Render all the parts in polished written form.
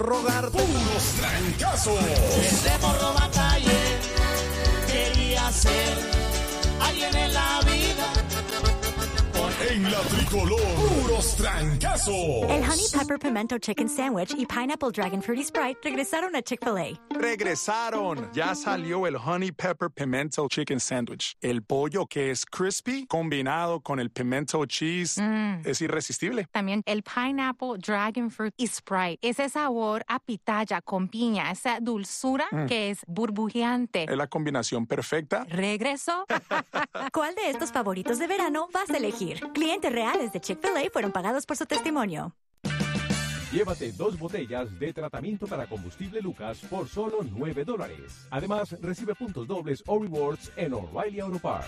Rogar puros trancazos. Ese morro batallé, quería ser alguien en la vida. En la tricolor, puros trancazos. El Honey Pepper Pimento Chicken Sandwich y Pineapple Dragon Fruity Sprite regresaron a Chick-fil-A. Regresaron. Ya salió el Honey Pepper Pimento Chicken Sandwich. El pollo que es crispy combinado con el pimento cheese es irresistible. También el Pineapple Dragon Fruit y Sprite. Ese sabor a pitaya con piña, esa dulzura que es burbujeante. Es la combinación perfecta. ¿Regresó? ¿Cuál de estos favoritos de verano vas a elegir? Clientes reales de Chick-fil-A fueron pagados por su testimonio. Llévate 2 botellas de tratamiento para combustible Lucas por solo $9. Además, recibe puntos dobles o rewards en O'Reilly Auto Parts.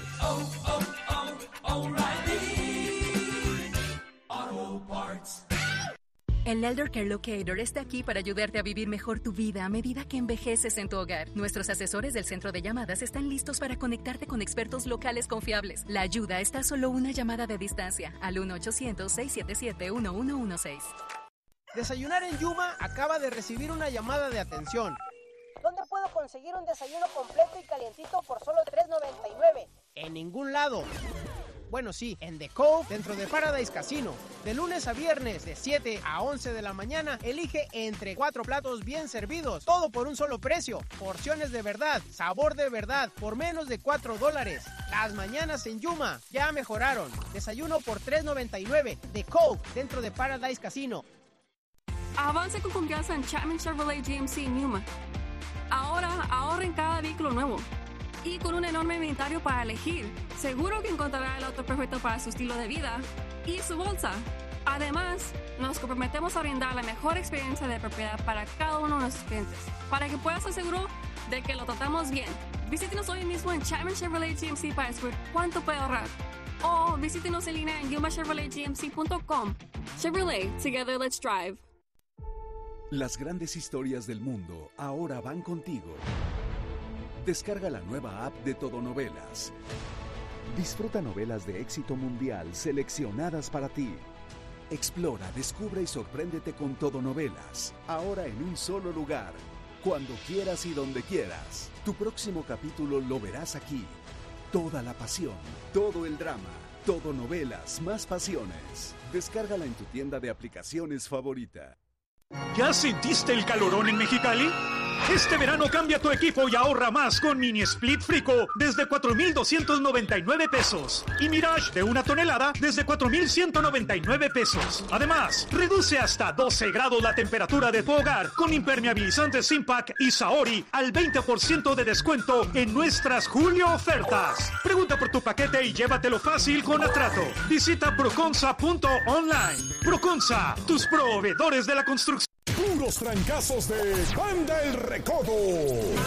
O'Reilly Auto Parts. El Elder Care Locator está aquí para ayudarte a vivir mejor tu vida a medida que envejeces en tu hogar. Nuestros asesores del centro de llamadas están listos para conectarte con expertos locales confiables. La ayuda está a solo una llamada de distancia al 1-800-677-1116. Desayunar en Yuma acaba de recibir una llamada de atención. ¿Dónde puedo conseguir un desayuno completo y calientito por solo $3.99? En ningún lado. Bueno, sí, en The Cove, dentro de Paradise Casino. De lunes a viernes, de 7 a 11 de la mañana, elige entre 4 platos bien servidos. Todo por un solo precio. Porciones de verdad, sabor de verdad, por menos de $4. Las mañanas en Yuma ya mejoraron. Desayuno por $3.99. The Cove, dentro de Paradise Casino. Avance con confianza en Chapman Chevrolet GMC en Yuma. Ahora ahorra en cada vehículo nuevo. Y con un enorme inventario para elegir, seguro que encontrará el auto perfecto para su estilo de vida y su bolsa. Además, nos comprometemos a brindar la mejor experiencia de propiedad para cada uno de nuestros clientes, para que puedas estar seguro de que lo tratamos bien. Visítenos hoy mismo en Chapman Chevrolet GMC para descubrir cuánto puede ahorrar. O visítenos en línea en yumachevroletgmc.com. Chevrolet, together let's drive. Las grandes historias del mundo ahora van contigo. Descarga la nueva app de Todo Novelas. Disfruta novelas de éxito mundial seleccionadas para ti. Explora, descubre y sorpréndete con Todo Novelas. Ahora en un solo lugar. Cuando quieras y donde quieras. Tu próximo capítulo lo verás aquí. Toda la pasión, todo el drama. Todo Novelas, más pasiones. Descárgala en tu tienda de aplicaciones favorita. ¿Ya sentiste el calorón en Mexicali? Este verano cambia tu equipo y ahorra más con Mini Split Frico desde 4,299 pesos. Y Mirage de 1 tonelada desde 4,199 pesos. Además, reduce hasta 12 grados la temperatura de tu hogar con impermeabilizantes Impact y Saori al 20% de descuento en nuestras Julio ofertas. Pregunta por tu paquete y llévatelo fácil con Atrato. Visita proconsa.online. Proconsa, tus proveedores de la construcción. Puros trancazos de Banda El Recodo.